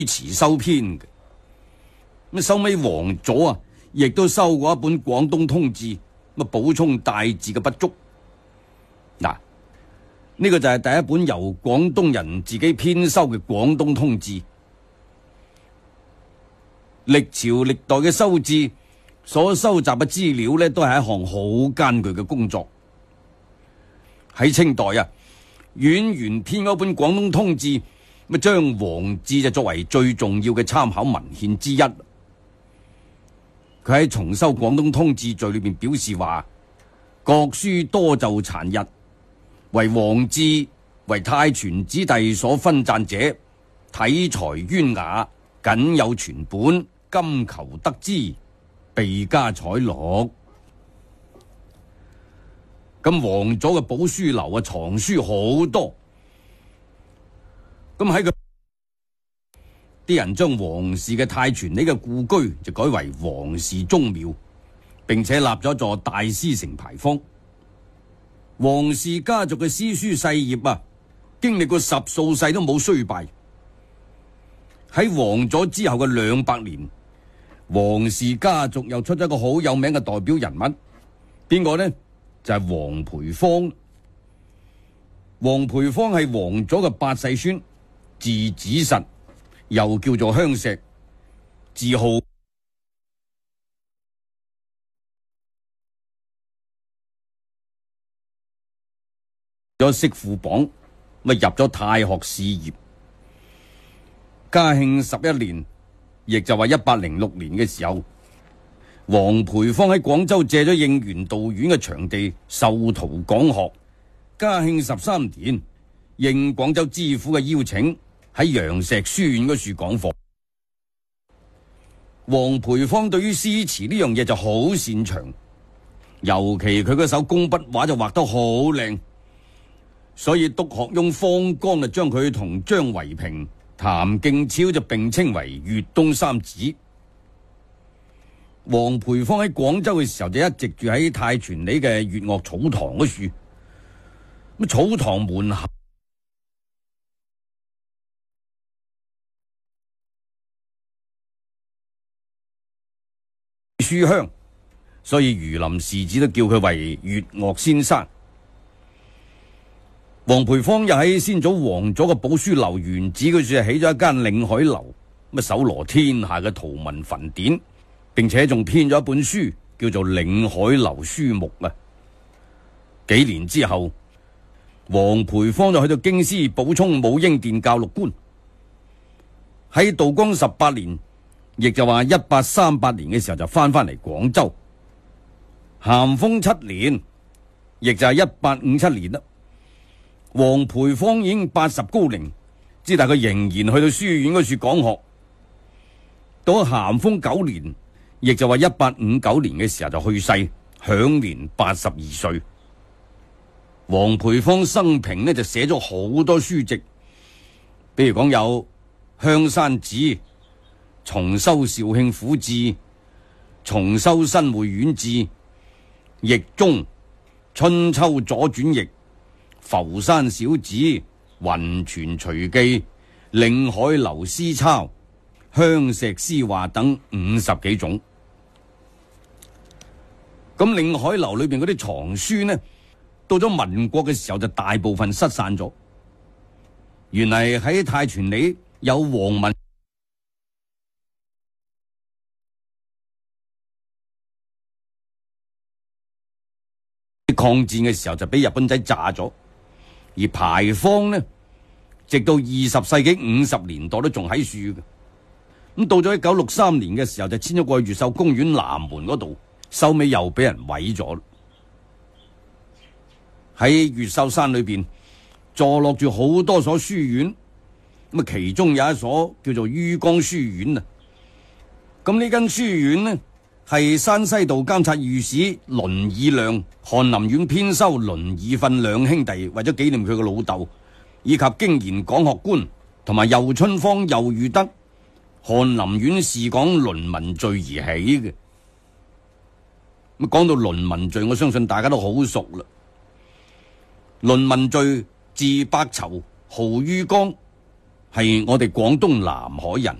詞收編嘅。咁收尾王佐啊，亦都收過一本《廣東通志》，咁補充大字嘅不足。嗱，呢個就係第一本由廣東人自己編修嘅《廣東通志》。歷朝歷代嘅修志所收集嘅資料呢，都係一項好艱巨嘅工作。喺清代啊，阮元編嗰本《廣東通志》，咁將王志就作為最重要嘅參考文獻之一。佢喺重修《廣東通志序》裏邊表示話：各書多就殘日，為王志為太傳子弟所分贊者，體裁淵雅，僅有全本，今求得之，備加採錄。咁王佐嘅寶書樓啊，藏書好多。咁喺佢啲人將王氏嘅太傳里嘅故居就改為王氏宗廟，並且立咗座大師城牌坊。王氏家族嘅詩書細業啊，經歷過10數世都冇衰敗。喺王佐之後嘅200年，王氏家族又出咗一個好有名嘅代表人物，邊個呢？就係王培芳。王培芳係王佐嘅8世孫，字子實，又叫做香石，自號咗釋副榜，入咗太學士業。嘉慶11年，亦就話1806年嘅時候，王培芳喺廣州借咗應元道院嘅場地授徒講學。嘉慶13年，應廣州知府嘅邀請，喺楊石書院嗰處講課。王培芳對於詩詞呢樣嘢就好擅長，尤其佢嗰手工筆畫就畫得好靚，所以督學翁方剛就將佢同張維平、譚敬超就並稱為粵東三子。王培芳喺廣州嘅時候就一直住喺太傳里嘅粵樂草堂嗰處。咁草堂門口書香，所以儒林士子都叫佢為粵樂先生。王培芳又喺先祖王佐嘅寶書樓原址嗰處起咗一間領海樓，咁搜羅天下嘅圖文墳典，並且仲編咗一本書叫做《領海樓書目》啊。幾年之後，王培芳就去到京師補充武英殿教錄官。喺道光18年，亦就話1838年嘅時候就翻嚟廣州。咸豐7年，亦就係1857年啦。王培芳已經80高齡，之但佢仍然去到書院嗰處講學。到咗咸豐9年，亦就話1859年嘅時候就去世，享年82歲。王培芳生平呢就寫咗好多書籍，比如講有《香山子》、重修肇慶府志、重修新會縣志、譯中、春秋左傳譯、浮山小子、雲泉隨記、領海樓詩抄、香石詩話等50幾種。咁領海樓裏邊嗰啲藏書呢，到咗民國嘅時候就大部分失散咗。原嚟喺太傳里有黃文抗戰嘅時候就俾日本仔炸咗，而牌坊呢，直到20世紀50年代都仲喺樹嘅。咁到咗1963年嘅時候就遷咗過去越秀公園南門嗰度，收尾又俾人毀咗。喺越秀山裏邊坐落住好多所書院，咁啊其中有一所叫做于江書院啊。咁呢間書院呢，係山西道監察御史倫以亮、翰林院編修倫以訓兩兄弟為咗紀念佢嘅老豆，以及經研講學官同埋右春芳、右裕德、翰林院侍講倫文序而起嘅。咁講到倫文序，我相信大家都好熟啦。倫文序字伯籌，號于江， 係我哋廣東南海人。